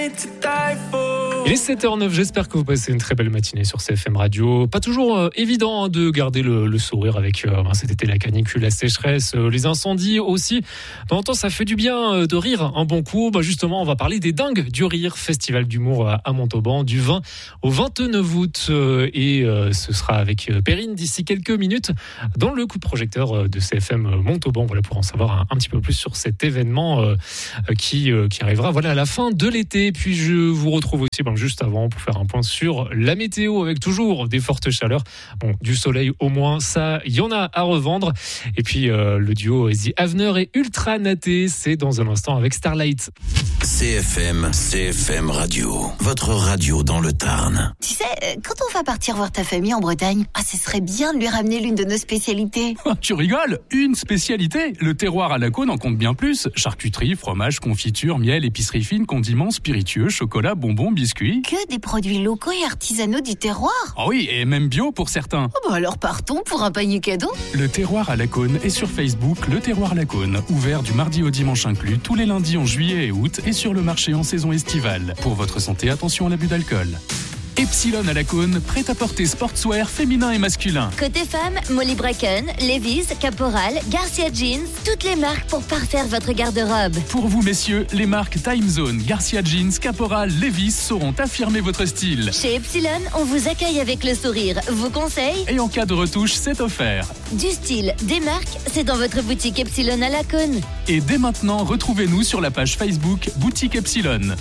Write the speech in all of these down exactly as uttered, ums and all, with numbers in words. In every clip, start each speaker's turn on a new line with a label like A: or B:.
A: Il est sept heures neuf, j'espère que vous passez une très belle matinée sur C F M Radio. Pas toujours euh, évident hein, de garder le, le sourire avec euh, cet été, la canicule, la sécheresse, euh, les incendies aussi. De temps en temps, ça fait du bien euh, de rire un bon coup. Bah, justement, on va parler des Dingues du Rire, festival d'humour à, à Montauban, du vingt au vingt-neuf août. Euh, et euh, ce sera avec euh, Perrine d'ici quelques minutes dans le coup de projecteur euh, de C F M Montauban. Voilà, pour en savoir un, un petit peu plus sur cet événement euh, qui, euh, qui arrivera voilà, à la fin de l'été. Puis je vous retrouve aussi ben, juste avant pour faire un point sur la météo avec toujours des fortes chaleurs. Bon, du soleil au moins, ça, il y en a à revendre. Et puis euh, le duo The Avener et Ultra Naté, c'est dans un instant avec Starlight.
B: C F M, C F M Radio, votre radio dans le Tarn.
C: Tu sais, quand on va partir voir ta famille en Bretagne, ah, ce serait bien de lui ramener l'une de nos spécialités.
D: Tu rigoles? Une spécialité? Le terroir à la Cône en compte bien plus. Charcuterie, fromage, confiture, miel, épicerie fine, condiments, spiritueux, chocolat, bonbons, biscuits.
C: Que des produits locaux et artisanaux du terroir.
D: Ah oui, et même bio pour certains.
C: Oh bah alors partons pour un panier cadeau.
D: Le terroir à la Cône est sur Facebook, le terroir à la Cône, ouvert du mardi au dimanche inclus, tous les lundis en juillet et août, et sur le marché en saison estivale. Pour votre santé, attention à l'abus d'alcool. Epsilon à la Cône, prêt-à-porter sportswear féminin et masculin.
E: Côté femme, Molly Bracken, Levi's, Caporal, Garcia Jeans, toutes les marques pour parfaire votre garde-robe.
D: Pour vous messieurs, les marques Time Zone, Garcia Jeans, Caporal, Levi's sauront affirmer votre style.
E: Chez Epsilon, on vous accueille avec le sourire, vos conseils.
D: Et en cas de retouche, c'est offert.
E: Du style, des marques, c'est dans votre boutique Epsilon à la Cône.
D: Et dès maintenant, retrouvez-nous sur la page Facebook Boutique Epsilon.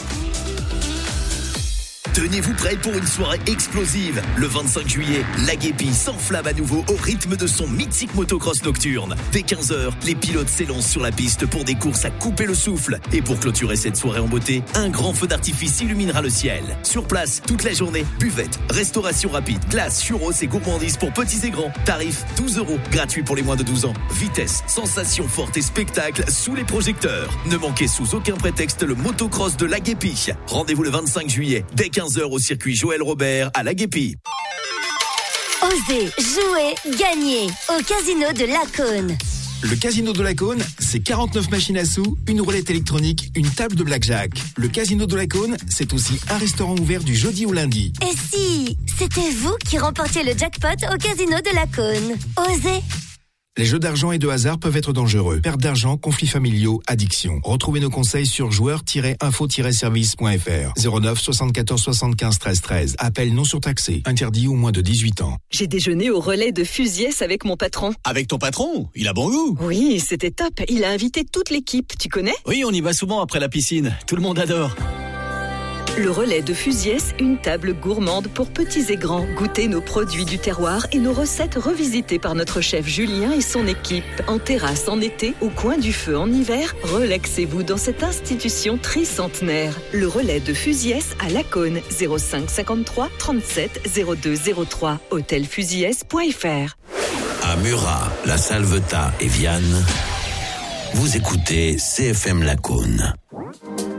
B: Tenez-vous prêts pour une soirée explosive. Le vingt-cinq juillet, la Guépie s'enflamme à nouveau au rythme de son mythique motocross nocturne. Dès quinze heures, les pilotes s'élancent sur la piste pour des courses à couper le souffle. Et pour clôturer cette soirée en beauté, un grand feu d'artifice illuminera le ciel. Sur place, toute la journée, buvette, restauration rapide, glace, churros et gourmandises pour petits et grands. Tarif douze euros, gratuit pour les moins de douze ans. Vitesse, sensation forte et spectacle sous les projecteurs. Ne manquez sous aucun prétexte le motocross de la Guépie. Rendez-vous le vingt-cinq juillet, dès quinze heures au circuit Joël Robert à la Guépie.
E: Osez, jouer, gagner au Casino de la Cône.
F: Le Casino de la Cône, c'est quarante-neuf machines à sous, une roulette électronique, une table de blackjack. Le Casino de la Cône, c'est aussi un restaurant ouvert du jeudi au lundi.
E: Et si c'était vous qui remportiez le jackpot au Casino de la Cône? Osez.
F: Les jeux d'argent et de hasard peuvent être dangereux. Perte d'argent, conflits familiaux, addiction. Retrouvez nos conseils sur joueurs tiret info tiret service point f r. zéro neuf soixante-quatorze soixante-quinze treize treize. Appel non surtaxé. Interdit aux moins de dix-huit ans.
G: J'ai déjeuné au relais de Fusiès avec mon patron.
H: Avec ton patron? Il a bon goût.
G: Oui, c'était top. Il a invité toute l'équipe. Tu connais?
H: Oui, on y va souvent après la piscine. Tout le monde adore.
G: Le relais de Fusiès, une table gourmande pour petits et grands. Goûtez nos produits du terroir et nos recettes revisitées par notre chef Julien et son équipe. En terrasse en été, au coin du feu en hiver, relaxez-vous dans cette institution tricentenaire. Le relais de Fusiès à la Cône, zéro cinq cinquante-trois trente-sept zéro deux zéro trois, hôtel fusiès point f r.
B: À Murat, La Salvetat et Vianne, vous écoutez C F M La Cône.